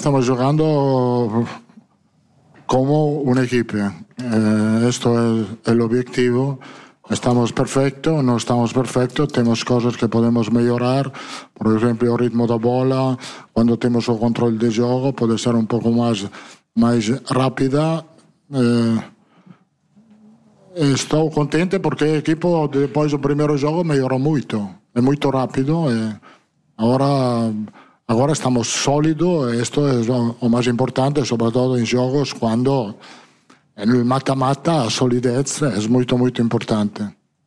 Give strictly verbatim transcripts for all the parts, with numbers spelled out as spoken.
estamos jugando como una equipo. Eh, esto es el objetivo. Estamos perfectos, no estamos perfectos, tenemos cosas que podemos mejorar, por ejemplo el ritmo de bola, cuando tenemos el control de juego puede ser un poco más, más rápida. Eh, estoy contento porque el equipo después del primer juego mejoró mucho, es muy rápido. Eh, ahora, ahora estamos sólidos, esto es lo, lo más importante, sobre todo en juegos cuando... No mata-mata, a solidez é muito, muito importante.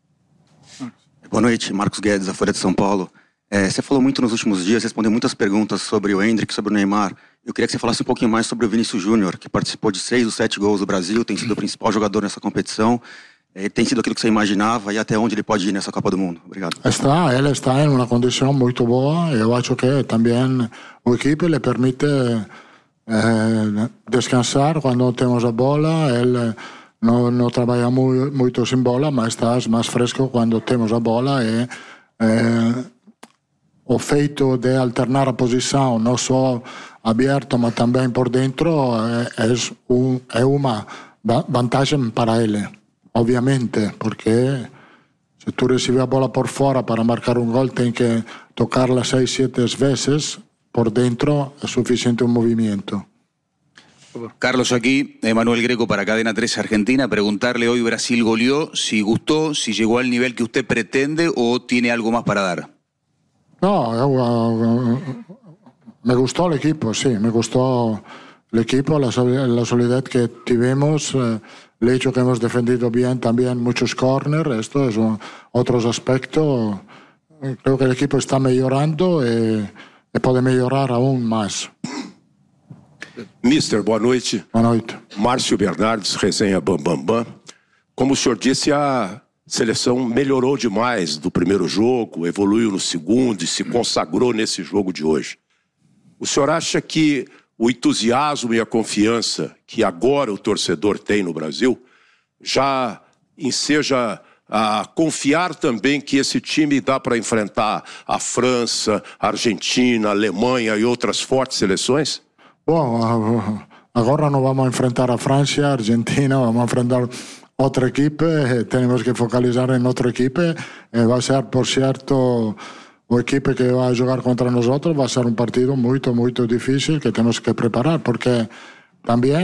Boa noite, Marcos Guedes, da Folha de São Paulo. É, você falou muito nos últimos dias, respondeu muitas perguntas sobre o Endrick, sobre o Neymar. Eu queria que você falasse um pouquinho mais sobre o Vinícius Júnior, que participou de seis dos sete gols do Brasil, tem sido o principal jogador nessa competição. Ele tem sido aquilo que você imaginava e até onde ele pode ir nessa Copa do Mundo? Obrigado. Está, ele está em uma condição muito boa. Eu acho que também o equipe lhe permite... Eh, descansar cuando tenemos la bola. Él no, no trabaja muy, mucho sin bola, mas estás más fresco cuando tenemos la bola. E eh, o feito de alternar a posición no solo abierto ma también por dentro eh, es, un, es una ventaja para él, obviamente, porque si tú recibes la bola por fuera para marcar un gol tienes que tocarla seis, siete veces. Por dentro es suficiente un movimiento. Carlos, aquí, Emanuel Greco para Cadena trece Argentina. Preguntarle hoy, Brasil goleó, si gustó, si llegó al nivel que usted pretende o tiene algo más para dar. No, uh, me gustó el equipo, sí, me gustó el equipo, la, la solidez que tuvimos, uh, el hecho que hemos defendido bien también muchos corners, esto es un, otros aspectos. Creo que el equipo está mejorando y... e pode melhorar aún mais. Mister, boa noite. Boa noite. Márcio Bernardes, resenha Bam Bam Bam. Como o senhor disse, a seleção melhorou demais do primeiro jogo, evoluiu no segundo e se consagrou nesse jogo de hoje. O senhor acha que o entusiasmo e a confiança que agora o torcedor tem no Brasil já enseja a confiar também que esse time dá para enfrentar a França, a Argentina, a Alemanha e outras fortes seleções? Bom, agora não vamos enfrentar a França, a Argentina, vamos enfrentar outra equipe, temos que focalizar em outra equipe, vai ser, por certo, a equipe que vai jogar contra nós, vai ser um partido muito, muito difícil que temos que preparar, porque também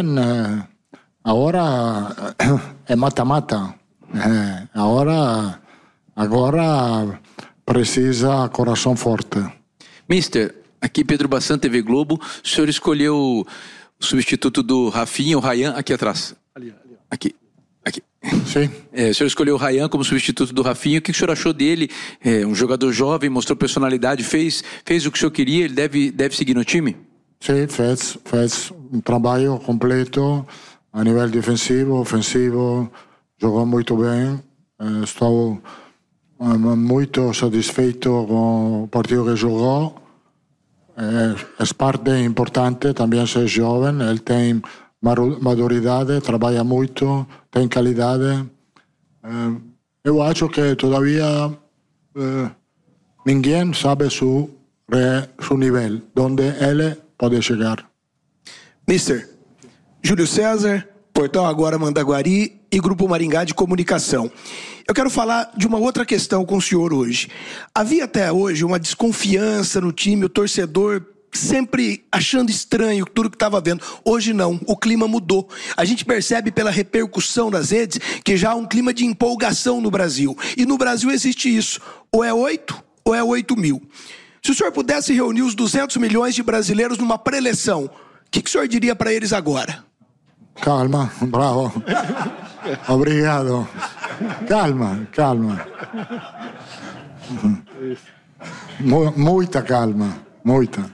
agora é mata-mata. É, agora, agora precisa coração forte. Mister, aqui Pedro Bassan, T V Globo. O senhor escolheu o substituto do Rafinha, o Ryan, aqui atrás. Ali, ali. Aqui, aqui. Sim. É, o senhor escolheu o Ryan como substituto do Rafinha. O que o senhor achou dele? É, um jogador jovem, mostrou personalidade, fez, fez o que o senhor queria. Ele deve, deve seguir no time? Sim, fez, fez um trabalho completo a nível defensivo, ofensivo. Jogou muito bem, estou muito satisfeito com o partido que jogou. É parte importante, também ser jovem, ele tem maturidade, trabalha muito, tem qualidade. Eu acho que todavía ninguém sabe su, su nível, onde ele pode chegar. Mister, Júlio César, Portal Agora Mandaguari e Grupo Maringá de Comunicação. Eu quero falar de uma outra questão com o senhor hoje. Havia até hoje uma desconfiança no time, o torcedor sempre achando estranho tudo que estava vendo. Hoje não, o clima mudou. A gente percebe pela repercussão das redes que já há um clima de empolgação no Brasil. E no Brasil existe isso. Ou é oito, ou é oito mil. Se o senhor pudesse reunir os duzentos milhões de brasileiros numa pré-eleição, o que, que o senhor diria para eles agora? Calma, bravo. Obrigado. Calma, calma. Muita calma, muita.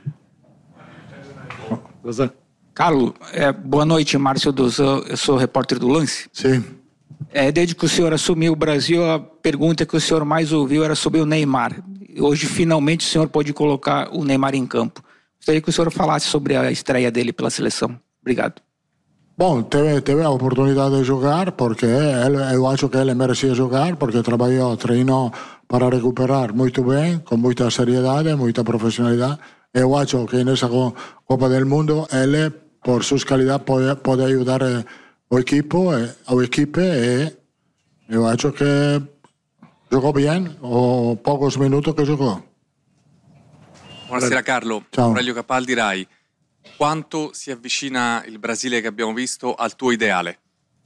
Carlos, é, boa noite, Márcio Dozan, eu sou repórter do Lance. Sim. É, desde que o senhor assumiu o Brasil, a pergunta que o senhor mais ouviu era sobre o Neymar. Hoje, finalmente, o senhor pode colocar o Neymar em campo. Gostaria que o senhor falasse sobre a estreia dele pela seleção. Obrigado. Bom, teve, teve a oportunidade de jogar, porque ele, eu acho que ele merecia jogar, porque trabalhou, treinou para recuperar muito bem, com muita seriedade, muita profissionalidade. yo creo que en esa Copa del Mundo él, por sus calidades, puede, puede ayudar al equipo, al equipo, y yo creo que jugó bien, o pocos minutos que jugó. Buonasera Carlo, Ciao. Aurelio Capaldi, Rai. Quanto si avvicina il Brasile che abbiamo visto al tuo ideale?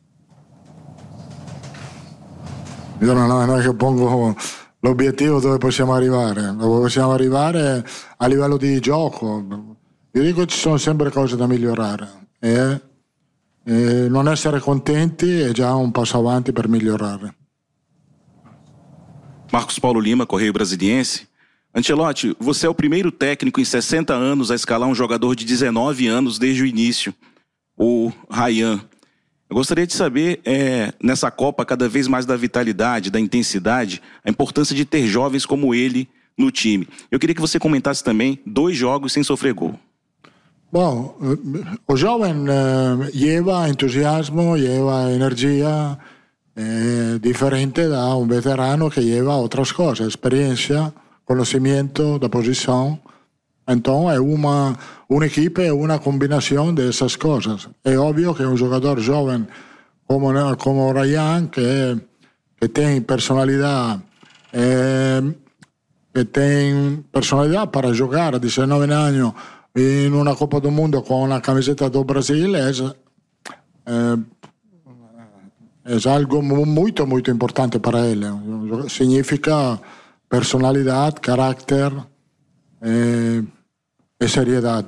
Io non, non è che pongo l'obiettivo dove possiamo arrivare, dove possiamo arrivare a livello di gioco. Io dico che ci sono sempre cose da migliorare e, e non essere contenti è già un passo avanti per migliorare. Marcos Paulo Lima, Correio Brasiliense. Ancelotti, você é o primeiro técnico em sessenta anos a escalar um jogador de dezenove anos desde o início, o Ryan. Eu gostaria de saber, é, nessa Copa, cada vez mais da vitalidade, da intensidade, a importância de ter jovens como ele no time. Eu queria que você comentasse também dois jogos sem sofrer gol. Bom, o jovem eh, lleva entusiasmo, lleva energia, eh, diferente da un veterano que lleva otras cosas, experiencia, conocimiento de posición. Entonces es una, un equipo, es una combinación de esas cosas. Es obvio que un jugador joven como, como Ryan, que, que tiene personalidad, eh, que tiene personalidad para jugar a diecinueve años en una Copa del Mundo con la camiseta del Brasil, es, eh, es algo muy, muy importante para él. Significa personalidad, carácter, Eh, y seriedad.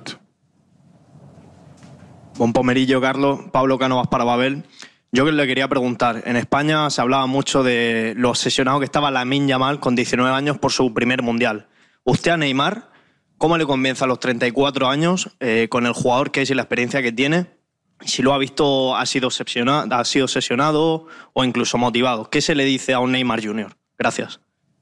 Buen pomerillo, Carlos. Pablo Cánovas para Babel. Yo que le quería preguntar, en España se hablaba mucho de lo obsesionado que estaba Lamine Yamal con diecinueve años por su primer mundial. Usted a Neymar, ¿cómo le convence a los treinta y cuatro años eh, con el jugador que es y la experiencia que tiene? Si lo ha visto, ha sido obsesionado, ha sido obsesionado o incluso motivado. ¿Qué se le dice a un Neymar junior? Gracias.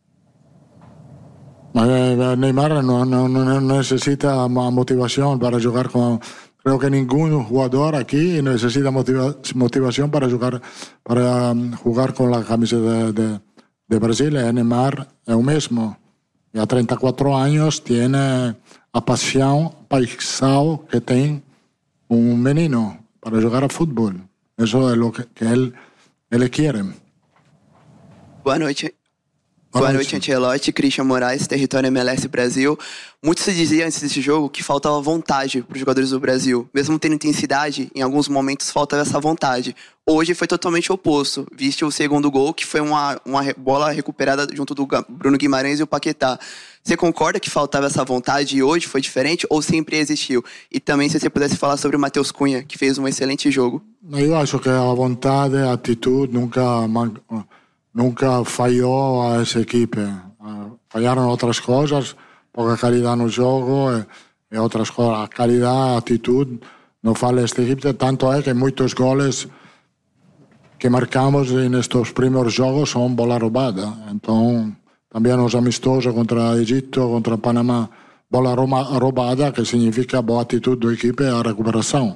Neymar no, no, no necesita motivación para jugar con... Creo que ningún jugador aquí necesita motiva, motivación para jugar, para jugar con la camiseta de, de, de Brasil. Neymar es el mismo. Y a treinta y cuatro años tiene la pasión, paisao que tiene un menino para jugar a fútbol. Eso es lo que, que él, él quiere. Boa noite. Boa noite, Ancelotti, Christian Moraes, Território M L S Brasil. Muito se dizia antes desse jogo que faltava vontade para os jogadores do Brasil. Mesmo tendo intensidade, em alguns momentos faltava essa vontade. Hoje foi totalmente o oposto. Viste o segundo gol, que foi uma, uma bola recuperada junto do Bruno Guimarães e o Paquetá. Você concorda que faltava essa vontade e hoje foi diferente ou sempre existiu? E também se você pudesse falar sobre o Matheus Cunha, que fez um excelente jogo. Eu acho que a vontade, a atitude nunca... Nunca falló a ese equipo. Fallaron otras cosas, poca calidad no juego y otras cosas. Calidad, actitud, no falla este equipo. Tanto es que muchos goles que marcamos en estos primeros juegos son bola robada. Entonces, también los amistosos contra Egipto, contra Panamá, bola robada, que significa buena actitud del equipo y a recuperación.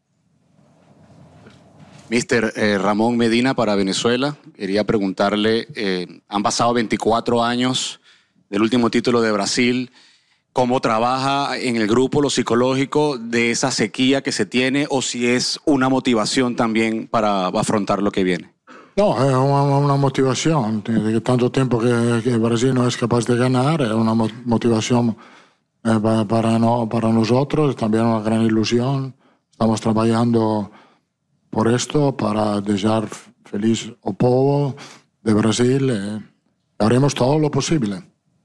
Mister eh, Ramón Medina para Venezuela. Quería preguntarle, eh, han pasado veinticuatro años del último título de Brasil. ¿Cómo trabaja en el grupo lo psicológico de esa sequía que se tiene o si es una motivación también para afrontar lo que viene? No, es una, una motivación. De tanto tiempo que, que Brasil no es capaz de ganar, es una motivación eh, para, para, no, para nosotros, también una gran ilusión. Estamos trabajando por esto, para dejar feliz al pueblo de Brasil. Eh, haremos todo lo posible.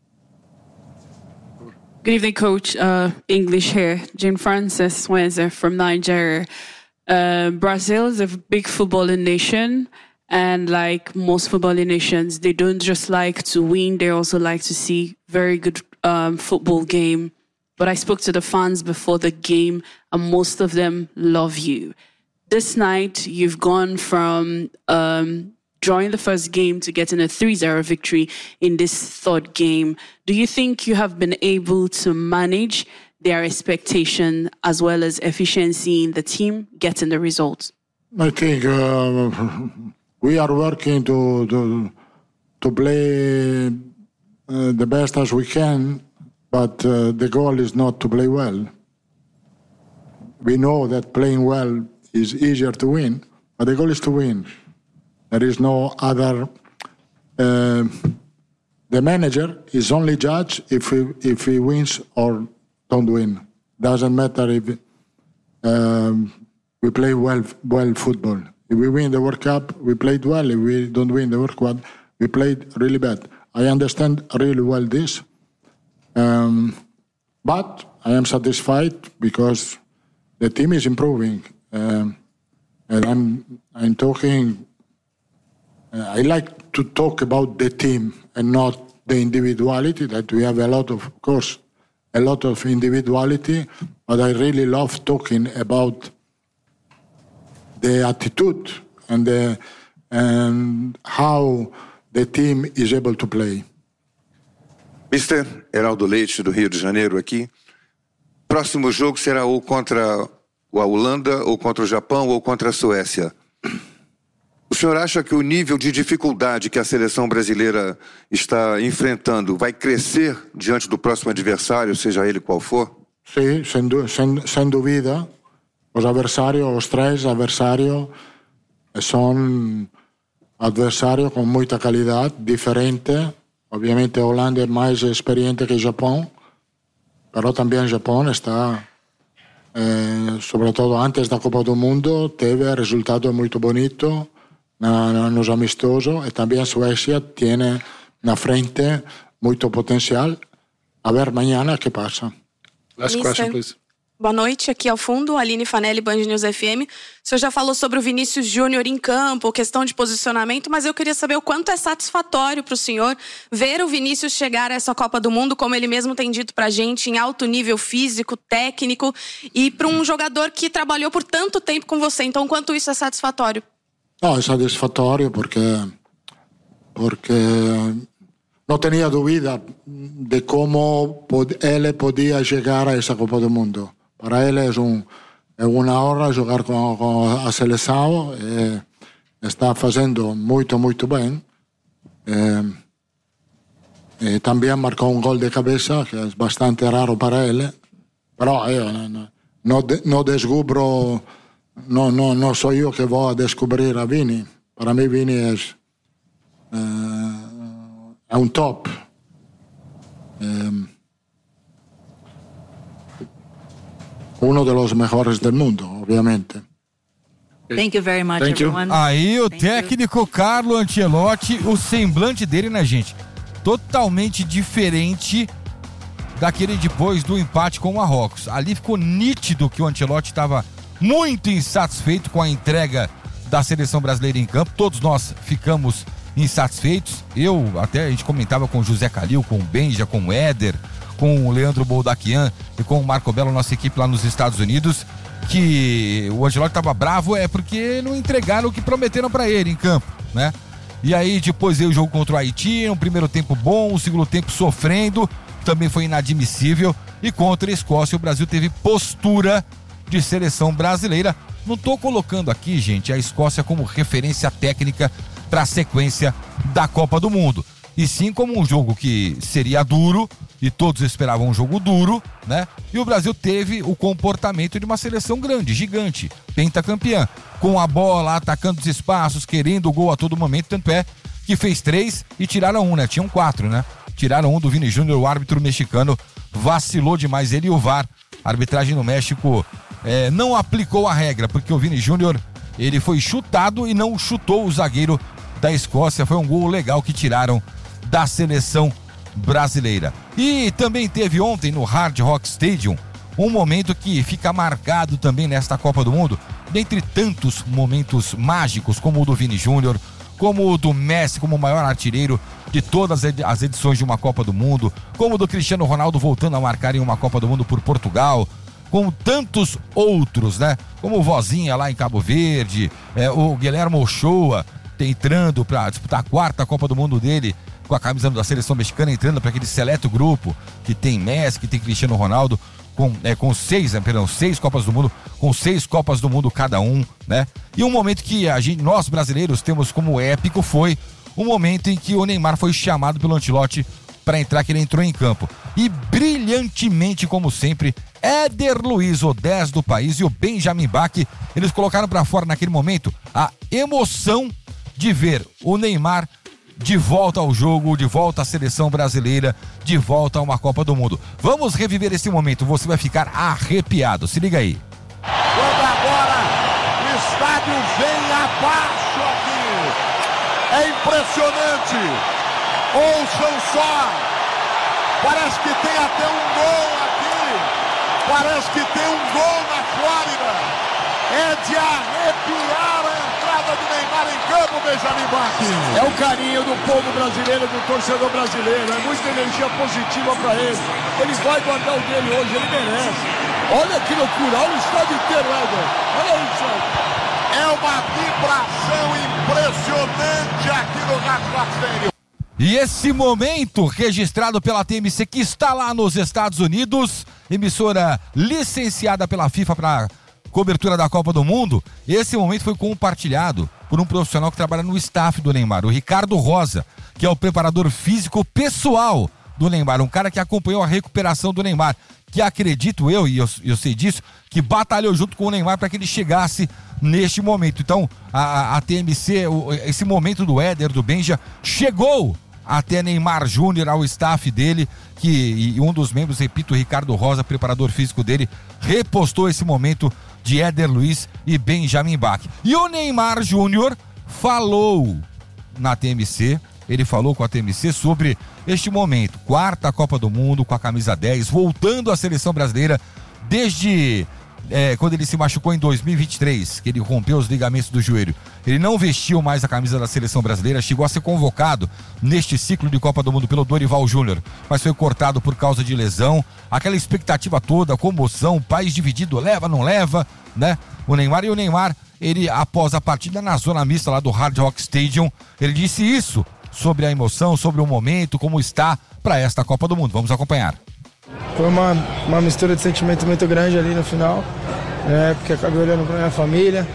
Good evening, Coach. Uh, English here. Jane Frances Wenzer from Nigeria. Uh, Brazil is a big footballing nation, and like most footballing nations, they don't just like to win, they also like to see very good um, football game. But I spoke to the fans before the game, and most of them love you. This night, you've gone from um, drawing the first game to getting a three zero victory in this third game. Do you think you have been able to manage their expectation as well as efficiency in the team getting the results? I think uh, we are working to to, to play uh, the best as we can but uh, the goal is not to play well. We know that playing well is easier to win, but the goal is to win. There is no other... Uh, the manager is only judge if he, if he wins or don't win. Doesn't matter if um, we play well, well football. If we win the World Cup, we played well. If we don't win the World Cup, we played really bad. I understand really well this. Um, but I am satisfied because the team is improving. Um, and I'm, I'm talking, uh, I like to talk about the team and not the individuality, that we have a lot of, of course, a lot of individuality, but I really love talking about the attitude and, the, and how the team is able to play. mister Heraldo Leite, do Rio de Janeiro, aqui. Próximo jogo será ou contra a Holanda, ou contra o Japão, ou contra a Suécia. O senhor acha que o nível de dificuldade que a seleção brasileira está enfrentando vai crescer diante do próximo adversário, seja ele qual for? Sim, sem, sem, sem dúvida. Os adversários, os três adversários, são adversários com muita qualidade, diferente. Obviamente a Holanda é mais experiente que o Japão, mas também o Japão está, eh, sobretudo antes da Copa do Mundo, teve resultados muito bonitos nos amistosos, e também a Suécia tem na frente muito potencial. A ver amanhã o que passa. Last question, please. Boa noite, aqui ao fundo, Aline Fanelli, Band News F M. O senhor já falou sobre o Vinícius Júnior em campo, questão de posicionamento, mas eu queria saber o quanto é satisfatório para o senhor ver o Vinícius chegar a essa Copa do Mundo, como ele mesmo tem dito para a gente, em alto nível físico, técnico, e para um jogador que trabalhou por tanto tempo com você. Então, quanto isso é satisfatório? Não, é satisfatório porque, porque não tinha dúvida de como ele podia chegar a essa Copa do Mundo. Para ele é, um, é uma honra jogar com, com a seleção. E está fazendo muito, muito bem. E, e também marcou um gol de cabeça, que é bastante raro para ele. Mas eu não, não, não descubro, não, não, não sou eu que vou descobrir a Vini. Para mim, Vini é, é um top. É, uno de los mejores del mundo, obviamente. Thank you very much, Thank everyone. You. Aí o Thank técnico you. Carlo Ancelotti, o semblante dele, né, gente? Totalmente diferente daquele depois do empate com o Marrocos. Ali ficou nítido que o Ancelotti estava muito insatisfeito com a entrega da seleção brasileira em campo. Todos nós ficamos insatisfeitos. Eu, até a gente comentava com o José Calil, com o Benja, com o Éder, com o Leandro Boldaquian e com o Marco Belo, nossa equipe lá nos Estados Unidos, que o Ancelotti estava bravo é porque não entregaram o que prometeram para ele em campo, né? E aí depois veio o jogo contra o Haiti, um primeiro tempo bom, um segundo tempo sofrendo, também foi inadmissível, e contra a Escócia o Brasil teve postura de seleção brasileira. Não tô colocando aqui, gente, a Escócia como referência técnica para a sequência da Copa do Mundo, e sim como um jogo que seria duro, e todos esperavam um jogo duro, né? E o Brasil teve o comportamento de uma seleção grande, gigante, pentacampeã, com a bola, atacando os espaços, querendo o gol a todo momento, tanto é que fez três e tiraram um, né? Tinham quatro, né? Tiraram um do Vini Júnior, o árbitro mexicano vacilou demais, ele e o V A R. A arbitragem no México é, não aplicou a regra, porque o Vini Júnior, ele foi chutado e não chutou o zagueiro da Escócia. Foi um gol legal que tiraram da seleção brasileira. E também teve ontem no Hard Rock Stadium um momento que fica marcado também nesta Copa do Mundo, dentre tantos momentos mágicos, como o do Vini Júnior, como o do Messi, como o maior artilheiro de todas as edições de uma Copa do Mundo, como o do Cristiano Ronaldo voltando a marcar em uma Copa do Mundo por Portugal, como tantos outros, né? Como o Vozinha lá em Cabo Verde, é, o Guilherme Ochoa entrando para disputar a quarta Copa do Mundo dele com a camisa da seleção mexicana, entrando para aquele seleto grupo que tem Messi, que tem Cristiano Ronaldo, com, é, com seis, perdão, seis Copas do Mundo, com seis Copas do Mundo cada um, né? E um momento que a gente, nós brasileiros temos como épico foi o momento em que o Neymar foi chamado pelo Ancelotti para entrar, que ele entrou em campo. E brilhantemente, como sempre, Éder Luiz, o dez do país, e o Benjamin Bach, eles colocaram para fora naquele momento a emoção de ver o Neymar de volta ao jogo, de volta à seleção brasileira, de volta a uma Copa do Mundo. Vamos reviver esse momento, você vai ficar arrepiado. Se liga aí. Quando agora o estádio vem abaixo aqui. É impressionante. Ouçam só. Parece que tem até um gol aqui. Parece que tem um gol na Flórida. É de arrepiar a entrada do Neymar em campo, Benjamin Bach. É o carinho do povo brasileiro, do torcedor brasileiro. É muita energia positiva para ele. Ele vai guardar o dele hoje, ele merece. Olha que loucura, olha o estádio inteiro, Éder. Olha isso. É uma vibração impressionante aqui no Racing Stadium. E esse momento registrado pela T M C, que está lá nos Estados Unidos, emissora licenciada pela FIFA para cobertura da Copa do Mundo, esse momento foi compartilhado por um profissional que trabalha no staff do Neymar, o Ricardo Rosa, que é o preparador físico pessoal do Neymar, um cara que acompanhou a recuperação do Neymar, que acredito eu, e eu, eu sei disso, que batalhou junto com o Neymar para que ele chegasse neste momento. Então, a, a T M C, o, esse momento do Éder, do Benja, chegou até Neymar Júnior, ao staff dele, que e um dos membros, repito, o Ricardo Rosa, preparador físico dele, repostou esse momento de Éder Luiz e Benjamin Bach. E o Neymar Júnior falou na T M C, ele falou com a T M C sobre este momento, quarta Copa do Mundo com a camisa dez, voltando à seleção brasileira desde é, quando ele se machucou em dois mil e vinte e três, que ele rompeu os ligamentos do joelho. Ele não vestiu mais a camisa da seleção brasileira, chegou a ser convocado neste ciclo de Copa do Mundo pelo Dorival Júnior, mas foi cortado por causa de lesão. Aquela expectativa toda, comoção, país dividido, leva, não leva, né? O Neymar e o Neymar, ele após a partida na zona mista lá do Hard Rock Stadium, ele disse isso sobre a emoção, sobre o momento, como está para esta Copa do Mundo. Vamos acompanhar. Foi uma, uma mistura de sentimento muito grande ali no final, né, porque acabei olhando para minha família,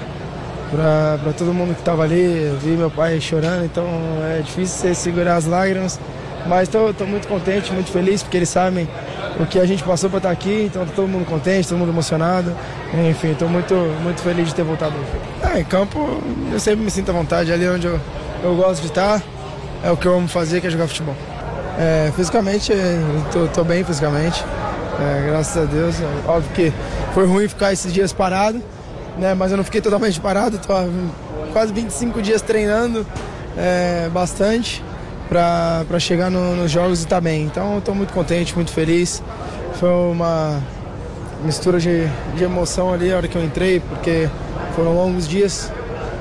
para todo mundo que estava ali, eu vi meu pai chorando, então é difícil segurar as lágrimas, mas estou muito contente, muito feliz, porque eles sabem o que a gente passou para estar aqui, então tá todo mundo contente, todo mundo emocionado, enfim, estou muito, muito feliz de ter voltado. Ah, em campo eu sempre me sinto à vontade, ali onde eu, eu gosto de estar, é o que eu amo fazer, que é jogar futebol. É, fisicamente, eu tô bem fisicamente, é, graças a Deus. É, óbvio que foi ruim ficar esses dias parado, né, mas eu não fiquei totalmente parado, tô há quase vinte e cinco dias treinando é, bastante para chegar no, nos jogos e estar tá bem. Então eu tô muito contente, muito feliz. Foi uma mistura de, de emoção ali a hora que eu entrei, porque foram longos dias,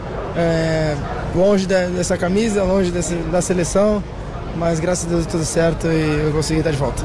é, longe de, dessa camisa, longe desse, da seleção. Mas graças a Deus tudo certo e eu consegui estar de volta.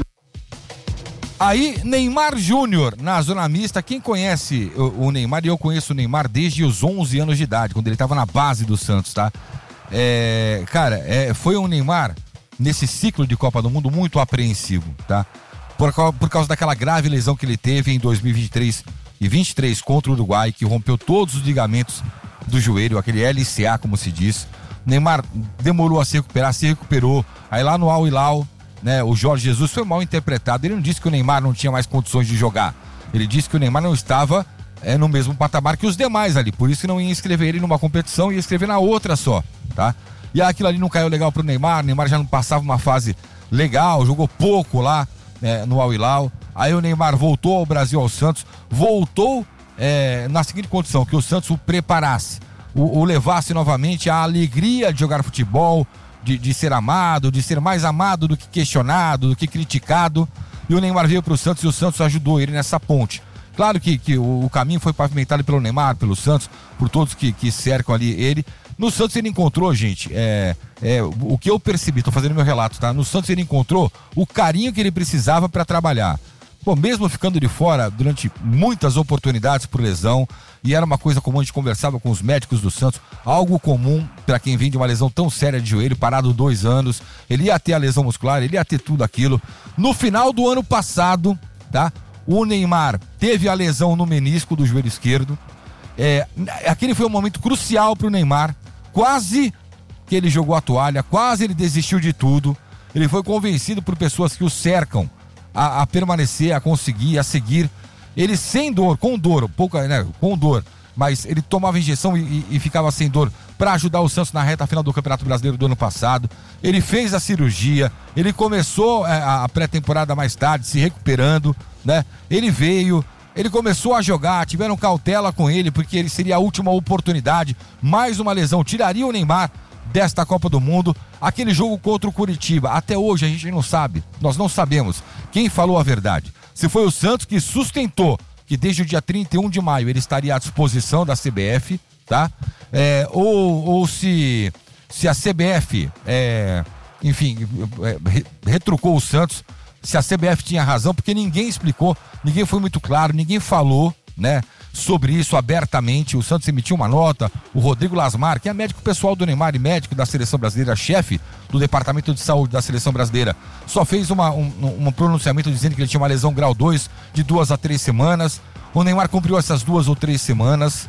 Aí, Neymar Júnior, na zona mista. Quem conhece o, o Neymar, e eu conheço o Neymar desde os onze anos de idade, quando ele estava na base do Santos, tá? É, cara, é, foi um Neymar, nesse ciclo de Copa do Mundo, muito apreensivo, tá? Por, por causa daquela grave lesão que ele teve em dois mil e vinte e três e vinte e três contra o Uruguai, que rompeu todos os ligamentos do joelho, aquele L C A, como se diz. Neymar demorou a se recuperar, se recuperou. Aí lá no Al Hilal, né, o Jorge Jesus foi mal interpretado. Ele não disse que o Neymar não tinha mais condições de jogar. Ele disse que o Neymar não estava é, no mesmo patamar que os demais ali. Por isso que não ia inscrever ele numa competição, ia inscrever na outra só, tá? E aquilo ali não caiu legal pro Neymar. O Neymar já não passava uma fase legal, jogou pouco lá é, no Al Hilal. Aí o Neymar voltou ao Brasil, ao Santos. Voltou é, na seguinte condição, que o Santos o preparasse. O, o levasse novamente a alegria de jogar futebol, de, de ser amado, de ser mais amado do que questionado, do que criticado. E o Neymar veio para o Santos e o Santos ajudou ele nessa ponte. Claro que, que o, o caminho foi pavimentado pelo Neymar, pelo Santos, por todos que, que cercam ali ele. No Santos ele encontrou, gente, é, é, o que eu percebi, estou fazendo meu relato, tá? No Santos ele encontrou o carinho que ele precisava para trabalhar. Bom, mesmo ficando de fora durante muitas oportunidades por lesão, e era uma coisa comum, a gente conversava com os médicos do Santos, algo comum para quem vem de uma lesão tão séria de joelho, parado dois anos, ele ia ter a lesão muscular, ele ia ter tudo aquilo. No final do ano passado, tá? O Neymar teve a lesão no menisco do joelho esquerdo, é, aquele foi um momento crucial para o Neymar, quase que ele jogou a toalha, quase ele desistiu de tudo. Ele foi convencido por pessoas que o cercam a, a permanecer, a conseguir, a seguir. Ele sem dor, com dor, pouca, né, com dor, mas ele tomava injeção e, e, e ficava sem dor para ajudar o Santos na reta final do Campeonato Brasileiro do ano passado. Ele fez a cirurgia, ele começou é, a pré-temporada mais tarde, se recuperando, né? Ele veio, ele começou a jogar, tiveram cautela com ele, porque ele seria a última oportunidade, mais uma lesão, tiraria o Neymar desta Copa do Mundo. Aquele jogo contra o Curitiba, até hoje a gente não sabe, nós não sabemos quem falou a verdade. Se foi o Santos que sustentou que desde o dia trinta e um de maio ele estaria à disposição da C B F, tá? É, ou, ou se, se a C B F, é, enfim, é, retrucou o Santos, se a C B F tinha razão, porque ninguém explicou, ninguém foi muito claro, ninguém falou, né, sobre isso abertamente. O Santos emitiu uma nota, o Rodrigo Lasmar, que é médico pessoal do Neymar e médico da Seleção Brasileira, chefe do Departamento de Saúde da Seleção Brasileira, só fez uma, um, um pronunciamento dizendo que ele tinha uma lesão grau dois de duas a três semanas. O Neymar cumpriu essas duas ou três semanas.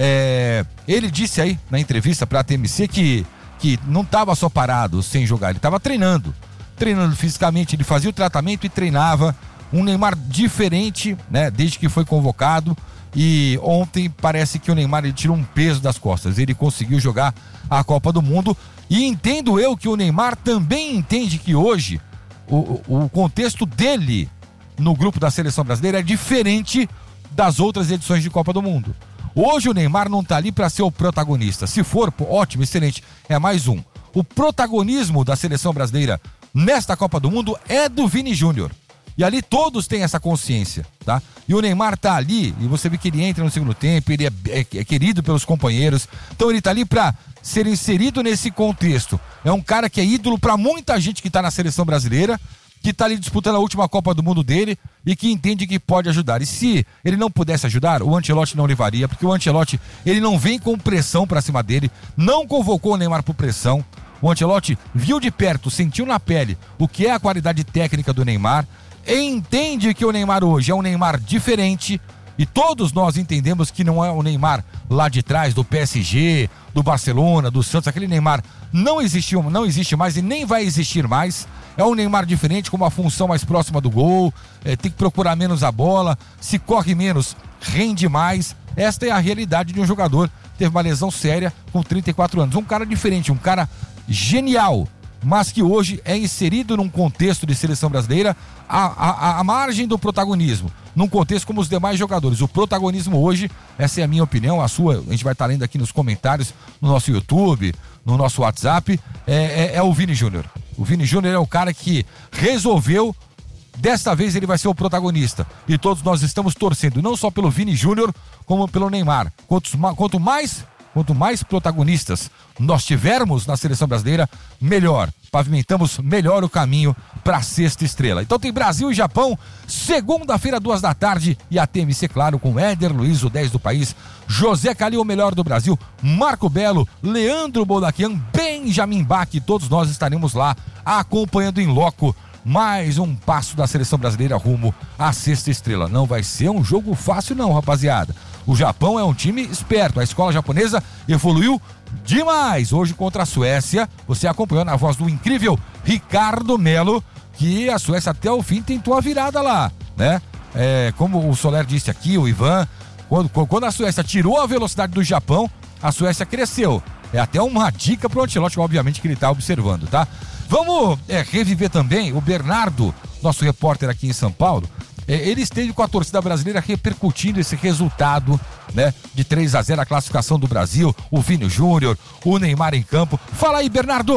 É, ele disse aí na entrevista para a T M C que, que não estava só parado sem jogar, ele estava treinando, treinando fisicamente, ele fazia o tratamento e treinava. Um Neymar diferente, né, desde que foi convocado. E ontem parece que o Neymar ele tirou um peso das costas, ele conseguiu jogar a Copa do Mundo. E entendo eu que o Neymar também entende que hoje o, o contexto dele no grupo da Seleção Brasileira é diferente das outras edições de Copa do Mundo. Hoje o Neymar não tá ali para ser o protagonista. Se for, pô, ótimo, excelente, é mais um. O protagonismo da Seleção Brasileira nesta Copa do Mundo é do Vini Júnior. E ali todos têm essa consciência, tá? E o Neymar tá ali, e você vê que ele entra no segundo tempo, ele é, é, é querido pelos companheiros, então ele tá ali pra ser inserido nesse contexto. É um cara que é ídolo pra muita gente que tá na Seleção Brasileira, que tá ali disputando a última Copa do Mundo dele e que entende que pode ajudar. E se ele não pudesse ajudar, o Ancelotti não levaria, porque o Ancelotti, ele não vem com pressão pra cima dele, não convocou o Neymar por pressão. O Ancelotti viu de perto, sentiu na pele o que é a qualidade técnica do Neymar, entende que o Neymar hoje é um Neymar diferente, e todos nós entendemos que não é o Neymar lá de trás, do P S G, do Barcelona, do Santos. Aquele Neymar não existiu, não existe mais e nem vai existir mais. É um Neymar diferente, com uma função mais próxima do gol, é, tem que procurar menos a bola, se corre menos, rende mais. Esta é a realidade de um jogador que teve uma lesão séria com trinta e quatro anos. Um cara diferente, um cara genial, mas que hoje é inserido num contexto de Seleção Brasileira à, à, à margem do protagonismo, num contexto como os demais jogadores. O protagonismo hoje, essa é a minha opinião, a sua, a gente vai estar lendo aqui nos comentários, no nosso YouTube, no nosso WhatsApp, é, é, é o Vini Júnior. O Vini Júnior é o cara que resolveu, desta vez ele vai ser o protagonista, e todos nós estamos torcendo, não só pelo Vini Júnior, como pelo Neymar. Quanto, quanto mais... Quanto mais protagonistas nós tivermos na Seleção Brasileira, melhor. Pavimentamos melhor o caminho para a sexta estrela. Então tem Brasil e Japão, segunda-feira, duas da tarde, e a T M C, claro, com Éder Luiz, o dez do país, José Calil, o melhor do Brasil, Marco Belo, Leandro Bodaquian, Benjamin Bach, todos nós estaremos lá acompanhando em loco mais um passo da Seleção Brasileira rumo à sexta estrela. Não vai ser um jogo fácil não, rapaziada. O Japão é um time esperto, a escola japonesa evoluiu demais. Hoje contra a Suécia, você acompanhou na voz do incrível Ricardo Melo, que a Suécia até o fim tentou a virada lá, né? É, como o Soler disse aqui, o Ivan, quando, quando a Suécia tirou a velocidade do Japão, a Suécia cresceu. É até uma dica pro Ancelotti, obviamente, que ele tá observando, tá? Vamos é, reviver também o Bernardo, nosso repórter aqui em São Paulo. É, ele esteve com a torcida brasileira repercutindo esse resultado, né, de três a zero, a classificação do Brasil, o Vini Júnior, o Neymar em campo. Fala aí, Bernardo!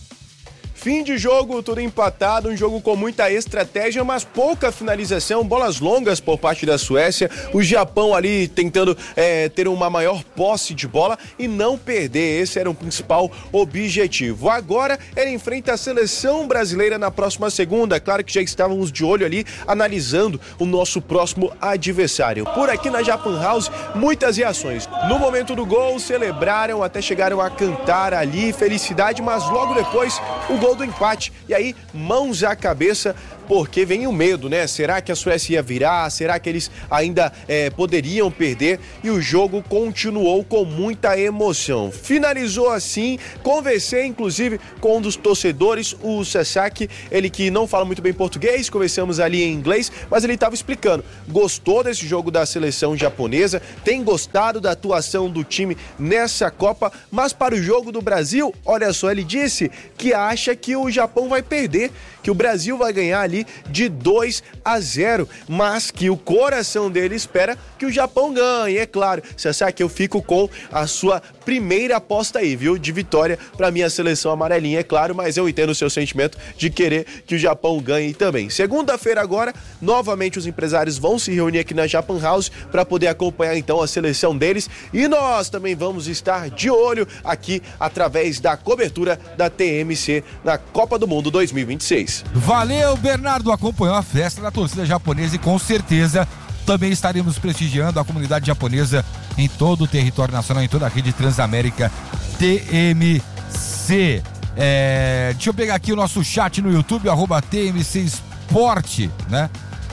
Fim de jogo, tudo empatado, um jogo com muita estratégia, mas pouca finalização, bolas longas por parte da Suécia, o Japão ali tentando é, ter uma maior posse de bola e não perder, esse era o principal objetivo. Agora ele enfrenta a seleção brasileira na próxima segunda, claro que já estávamos de olho ali, analisando o nosso próximo adversário. Por aqui na Japan House, muitas reações. No momento do gol, celebraram, até chegaram a cantar ali, felicidade, mas logo depois o gol do empate, e aí mãos à cabeça porque vem o medo, né? Será que a Suécia ia virar? Será que eles ainda é, poderiam perder? E o jogo continuou com muita emoção. Finalizou assim, conversei inclusive com um dos torcedores, o Sasak, ele que não fala muito bem português, conversamos ali em inglês, mas ele estava explicando, gostou desse jogo da seleção japonesa, tem gostado da atuação do time nessa Copa, mas para o jogo do Brasil, olha só, ele disse que acha que o Japão vai perder, que o Brasil vai ganhar ali de dois a zero, mas que o coração dele espera que o Japão ganhe, é claro. Sasak, eu fico com a sua primeira aposta aí, viu? De vitória para minha seleção amarelinha, é claro, mas eu entendo o seu sentimento de querer que o Japão ganhe também. Segunda-feira agora, novamente os empresários vão se reunir aqui na Japan House para poder acompanhar então a seleção deles e nós também vamos estar de olho aqui através da cobertura da T M C na Copa do Mundo dois mil e vinte e seis. Valeu, Bernardo, acompanhou a festa da torcida japonesa e com certeza também estaremos prestigiando a comunidade japonesa em todo o território nacional, em toda a rede Transamérica T M C. É, deixa eu pegar aqui o nosso chat no YouTube, arroba T M C Esporte, né?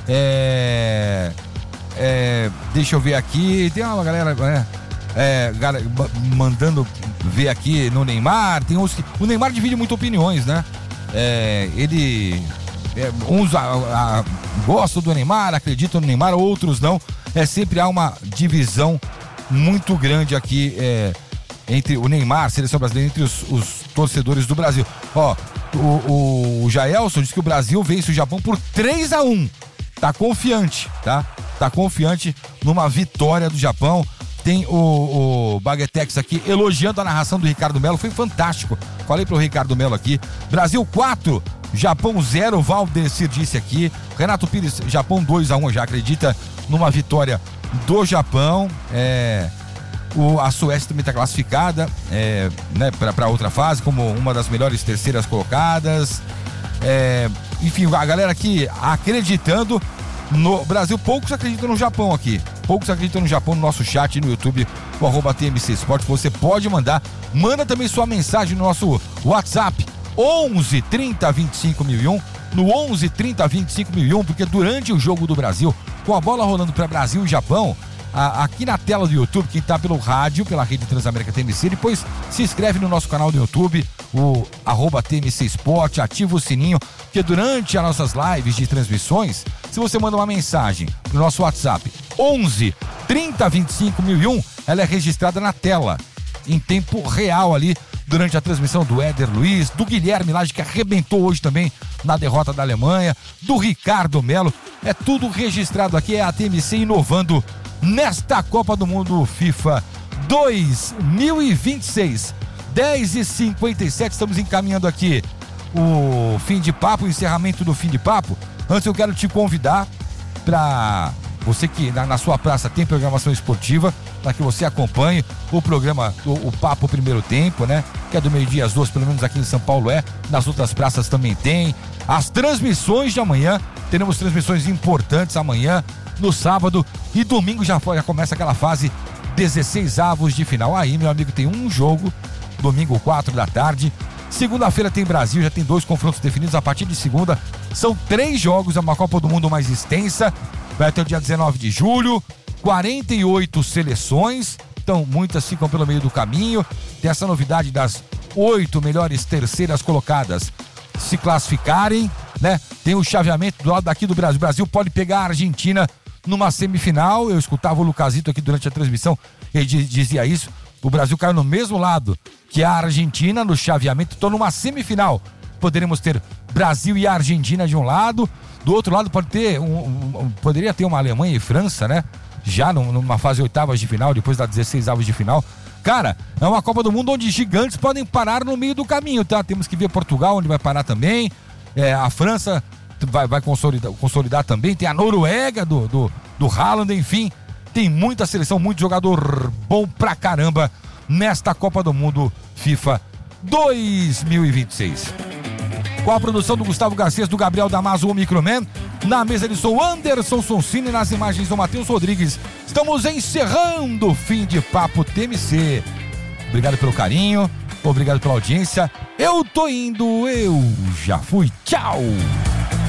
É, é, deixa eu ver aqui, tem uma galera, né? É, galera mandando ver aqui no Neymar, tem uns que, o Neymar divide muito opiniões, né? É, ele é, uns a, a, gostam do Neymar, acreditam no Neymar, outros não. É, sempre há uma divisão muito grande aqui é, entre o Neymar, a seleção brasileira, entre os, os torcedores do Brasil. Ó, o, o, o Jaelson diz que o Brasil vence o Japão por três a um. Tá confiante, tá? Tá confiante numa vitória do Japão. Tem o, o Baguetex aqui elogiando a narração do Ricardo Melo, foi fantástico. Falei pro Ricardo Melo aqui. Brasil quatro, Japão zero, o Valdecir disse aqui. Renato Pires, Japão dois a um, já acredita numa vitória do Japão. É, o, a Suécia também está classificada é, né, para outra fase, como uma das melhores terceiras colocadas. É, enfim, a galera aqui acreditando no Brasil. Poucos acreditam no Japão aqui. Poucos acreditam no Japão no nosso chat no YouTube, o arroba T M C Esporte. Você pode mandar. Manda também sua mensagem no nosso WhatsApp onze trinta vinte e cinco mil e um. No onze trinta vinte e cinco mil e um, porque durante o jogo do Brasil, com a bola rolando para Brasil e Japão, a, aqui na tela do YouTube, quem tá pelo rádio, pela rede Transamérica T M C, depois se inscreve no nosso canal do YouTube, o arroba T M C Esporte, ativa o sininho, porque durante as nossas lives de transmissões, se você manda uma mensagem no nosso WhatsApp onze trinta vinte e cinco mil e um, ela é registrada na tela, em tempo real ali, durante a transmissão do Éder Luiz, do Guilherme Lage, que arrebentou hoje também na derrota da Alemanha, do Ricardo Melo, é tudo registrado aqui, é a T M C inovando nesta Copa do Mundo FIFA dois mil e vinte e seis. dez e cinquenta e sete, estamos encaminhando aqui o fim de papo, o encerramento do fim de papo. Antes eu quero te convidar para você que na, na sua praça tem programação esportiva, para que você acompanhe o programa, o, o Papo Primeiro Tempo, né? Que é do meio-dia às duas, pelo menos aqui em São Paulo é. Nas outras praças também tem. As transmissões de amanhã, teremos transmissões importantes amanhã, no sábado e domingo já, já começa aquela fase dezesseis avos de final. Aí, meu amigo, tem um jogo, domingo quatro da tarde. Segunda-feira tem Brasil, já tem dois confrontos definidos. A partir de segunda são três jogos, é uma Copa do Mundo mais extensa. Vai até o dia dezenove de julho, quarenta e oito seleções, então muitas ficam pelo meio do caminho. Tem essa novidade das oito melhores terceiras colocadas se classificarem, né? Tem o chaveamento do lado daqui do Brasil. O Brasil pode pegar a Argentina numa semifinal. Eu escutava o Lucasito aqui durante a transmissão, ele dizia isso. O Brasil caiu no mesmo lado que a Argentina no chaveamento, então numa semifinal poderemos ter Brasil e Argentina de um lado, do outro lado pode ter um, um, poderia ter uma Alemanha e França, né? Já numa fase oitavas de final, depois da dezesseis avos de final. Cara, é uma Copa do Mundo onde gigantes podem parar no meio do caminho, tá? Temos que ver Portugal, onde vai parar também. É, a França vai, vai consolidar, consolidar também. Tem a Noruega do, do, do Haaland, enfim. Tem muita seleção, muito jogador bom pra caramba nesta Copa do Mundo FIFA dois mil e vinte e seis. Com a produção do Gustavo Garcês, do Gabriel Damaso, o Microman. Na mesa de som, Anderson Sonsini, nas imagens do Matheus Rodrigues. Estamos encerrando o fim de papo T M C. Obrigado pelo carinho, obrigado pela audiência. Eu tô indo, eu já fui. Tchau!